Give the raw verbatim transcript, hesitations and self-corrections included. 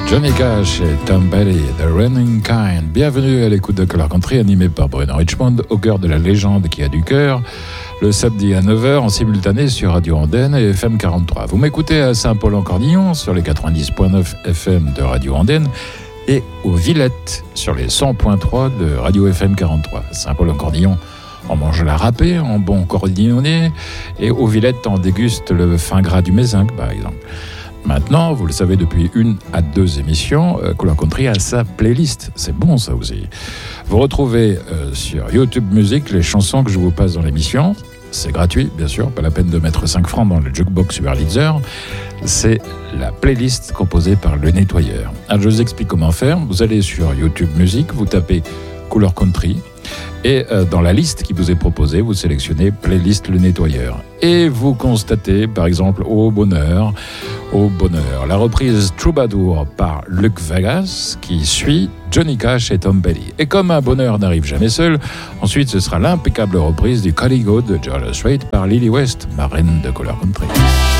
Johnny Cash et Tom Petty, The Running Kind. Bienvenue à l'écoute de Color Country, animé par Bruno Richmond, au cœur de la légende qui a du cœur, le samedi à neuf heures en simultané sur Radio Andenne et F M quarante-trois. Vous m'écoutez à Saint-Paul-en-Cordillon sur les quatre-vingt-dix virgule neuf F M de Radio Andenne et aux Villettes sur les cent virgule trois de Radio F M quarante-trois. Saint-Paul-en-Cordillon, on mange la râpée en bon cordillonné, et aux Villettes, on déguste le fin gras du mézinc, par exemple. Maintenant, vous le savez, depuis une à deux émissions, euh, Color Country a sa playlist. C'est bon, ça aussi. Vous retrouvez euh, sur YouTube Music les chansons que je vous passe dans l'émission. C'est gratuit, bien sûr, pas la peine de mettre cinq francs dans le jukebox Wurlitzer. C'est la playlist composée par Le Nettoyeur. Alors, je vous explique comment faire. Vous allez sur YouTube Music, vous tapez Color Country, et euh, dans la liste qui vous est proposée, vous sélectionnez Playlist Le Nettoyeur. Et vous constatez, par exemple, au bonheur, au bonheur, la reprise Troubadour par Luke Vegas, qui suit Johnny Cash et Tom Petty. Et comme un bonheur n'arrive jamais seul, ensuite ce sera l'impeccable reprise du Caligo de Georgia Strait par Lily West, marraine de Color Country.